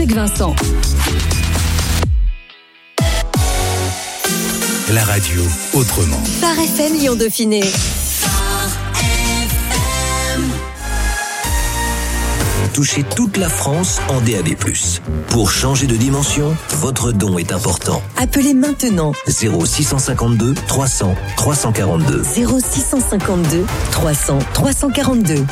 avec Vincent. La radio autrement. Phare FM Lyon Dauphiné. Touchez toute la France en DAB+. Pour changer de dimension, votre don est important. Appelez maintenant 0652 300 342. 0652 300 342.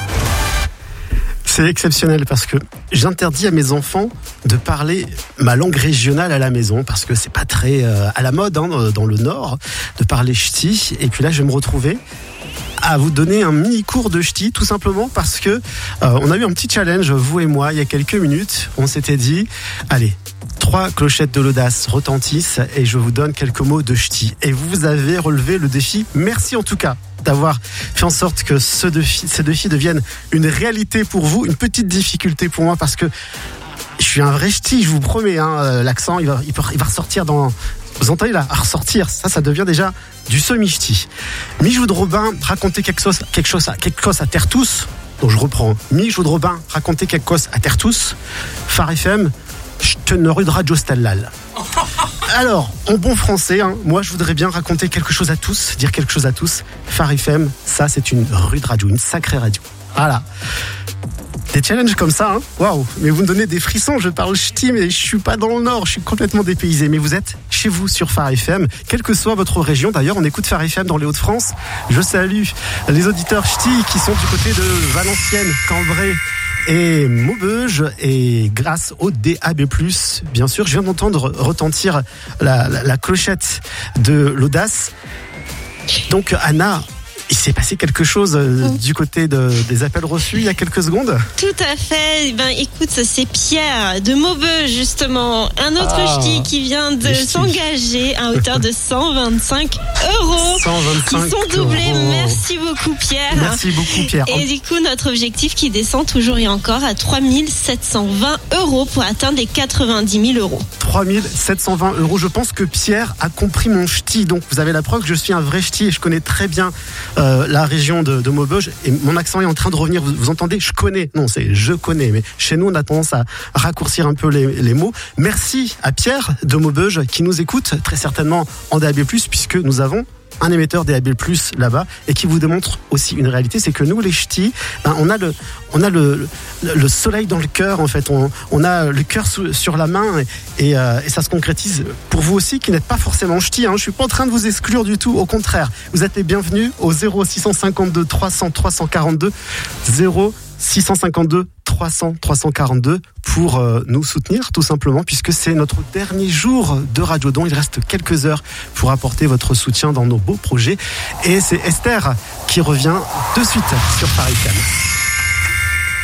C'est exceptionnel parce que j'interdis à mes enfants de parler ma langue régionale à la maison parce que c'est pas très à la mode dans le Nord de parler ch'ti. Et puis là, je vais me retrouver à vous donner un mini cours de ch'ti, tout simplement parce que on a eu un petit challenge, vous et moi, il y a quelques minutes. On s'était dit, allez, 3 clochettes de l'audace retentissent et je vous donne quelques mots de ch'ti. Et vous avez relevé le défi. Merci en tout cas d'avoir fait en sorte que ces défis deviennent une réalité pour vous, une petite difficulté pour moi parce que je suis un vrai ch'ti, je vous promets, l'accent il va ressortir dans... Vous entendez là, à ressortir, ça devient déjà du semi-ch'ti. Mijoud de Robin racontait quelque chose à terre tous. Donc je reprends. Mijoud de Robin racontait quelque chose à terre tous. Phare FM, je te ne rue de radio Stellal. Alors, en bon français, moi je voudrais bien raconter quelque chose à tous, dire quelque chose à tous. Phare FM, ça c'est une rue de radio, une sacrée radio. Voilà. Des challenges comme ça, waouh! Mais vous me donnez des frissons, je parle ch'ti, mais je suis pas dans le Nord, je suis complètement dépaysé. Mais vous êtes chez vous sur Phare FM, quelle que soit votre région. D'ailleurs, on écoute Phare FM dans les Hauts-de-France. Je salue les auditeurs ch'ti qui sont du côté de Valenciennes, Cambrai et Maubeuge. Et grâce au DAB+, bien sûr, je viens d'entendre retentir la clochette de l'audace. Donc, Anna, il s'est passé quelque chose du côté des appels reçus il y a quelques secondes? Tout à fait. Écoute, c'est Pierre de Maubeuge, justement. Un autre ch'ti qui vient de s'engager à hauteur de 125 euros. 125 qui sont doublés. Euros. Merci beaucoup, Pierre. Merci beaucoup, Pierre. Et du coup, notre objectif qui descend toujours et encore à 3 720 euros pour atteindre les 90 000 euros. 3 720 euros. Je pense que Pierre a compris mon ch'ti. Donc, vous avez la preuve que je suis un vrai ch'ti et je connais très bien la région de Maubeuge. Et mon accent est en train de revenir. Vous entendez? Je connais. Non, c'est je connais. Mais chez nous, on a tendance à raccourcir un peu les mots. Merci à Pierre de Maubeuge qui nous écoute très certainement en DAB+, puisque nous avons un émetteur DAB+ là-bas et qui vous démontre aussi une réalité, c'est que nous les ch'tis, on a le soleil dans le cœur en fait, on a le cœur sur la main et ça se concrétise pour vous aussi qui n'êtes pas forcément ch'tis. Je suis pas en train de vous exclure du tout, au contraire, vous êtes les bienvenus au 0652 300 342 0652 300 342 pour nous soutenir tout simplement puisque c'est notre dernier jour de Radiodon. Il reste quelques heures pour apporter votre soutien dans nos beaux projets et c'est Esther qui revient de suite sur Phare FM.